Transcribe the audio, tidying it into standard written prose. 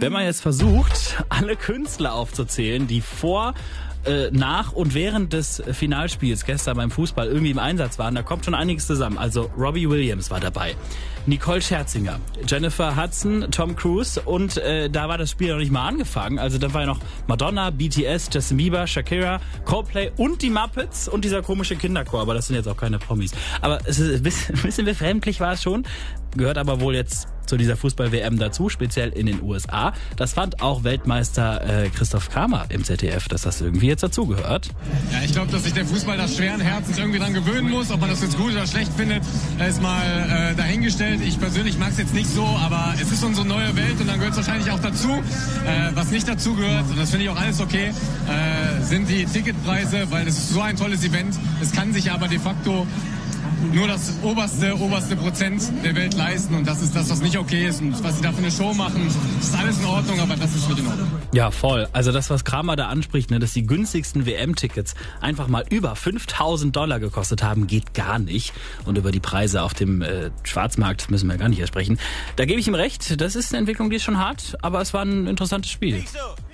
Wenn man jetzt versucht, alle Künstler aufzuzählen, die vor, nach und während des Finalspiels gestern beim Fußball irgendwie im Einsatz waren, da kommt schon einiges zusammen. Also Robbie Williams war dabei, Nicole Scherzinger, Jennifer Hudson, Tom Cruise und da war das Spiel noch nicht mal angefangen. Also da war ja noch Madonna, BTS, Justin Bieber, Shakira, Coldplay und die Muppets und dieser komische Kinderchor. Aber das sind jetzt auch keine Promis. Aber es ist ein bisschen befremdlich war es schon. Gehört aber wohl jetzt zu dieser Fußball-WM dazu, speziell in den USA. Das fand auch Weltmeister Christoph Kramer im ZDF, dass das irgendwie jetzt dazugehört. Ja, ich glaube, dass sich der Fußball da schweren Herzens irgendwie dran gewöhnen muss. Ob man das jetzt gut oder schlecht findet, ist mal dahingestellt. Ich persönlich mag es jetzt nicht so, aber es ist unsere neue Welt und dann gehört es wahrscheinlich auch dazu. Was nicht dazu gehört, und das finde ich auch alles okay, sind die Ticketpreise, weil es ist so ein tolles Event. Es kann sich aber de facto nur das oberste Prozent der Welt leisten und das ist das, was nicht okay ist und was sie da für eine Show machen, ist alles in Ordnung, aber das ist nicht in Ordnung. Ja, voll. Also das, was Kramer da anspricht, ne, dass die günstigsten WM-Tickets einfach mal über $5.000 gekostet haben, geht gar nicht. Und über die Preise auf dem Schwarzmarkt müssen wir gar nicht sprechen. Da gebe ich ihm recht, das ist eine Entwicklung, die ist schon hart, aber es war ein interessantes Spiel.